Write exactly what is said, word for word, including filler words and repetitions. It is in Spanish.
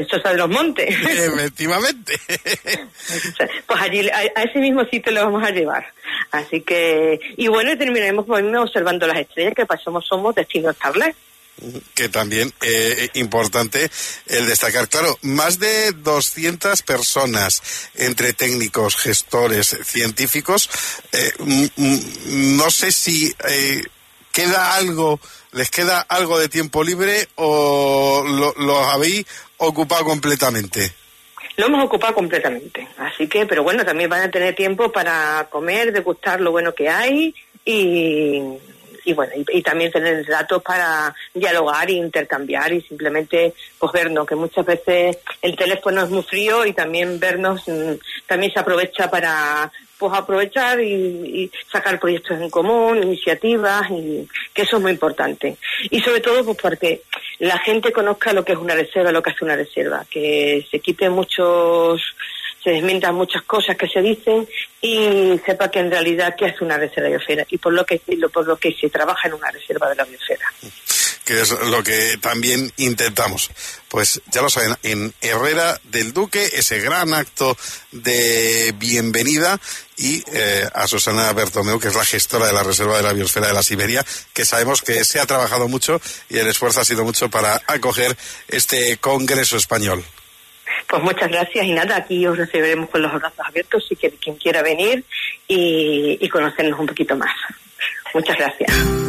Sosa de los Montes. Efectivamente. Pues allí, a, a ese mismo sitio lo vamos a llevar. Así que, y bueno, y terminaremos observando las estrellas, que para somos, somos destino estable. Que también eh, importante el destacar, claro, más de doscientas personas, entre técnicos, gestores, científicos, eh, m- m- no sé si eh, queda algo, les queda algo de tiempo libre o lo, lo habéis ocupado completamente. Lo hemos ocupado completamente, así que, pero bueno, también van a tener tiempo para comer, degustar lo bueno que hay y... y bueno, y, y también tener datos para dialogar e intercambiar y simplemente pues vernos, que muchas veces el teléfono es muy frío y también vernos mmm, también se aprovecha para pues aprovechar y, y sacar proyectos en común, iniciativas, y que eso es muy importante. Y sobre todo pues porque la gente conozca lo que es una reserva, lo que hace una reserva, que se quite muchos... se desmientan muchas cosas que se dicen y sepa que en realidad qué hace una reserva biosfera y por lo que por lo que se trabaja en una reserva de la biosfera. Que es lo que también intentamos. Pues ya lo saben, en Herrera del Duque, ese gran acto de bienvenida, y eh, a Susana Bertomeu, que es la gestora de la Reserva de la Biosfera de la Siberia, que sabemos que se ha trabajado mucho y el esfuerzo ha sido mucho para acoger este congreso español. Pues muchas gracias y nada, aquí os recibiremos con los brazos abiertos si que, quien quiera venir y, y conocernos un poquito más. Muchas gracias.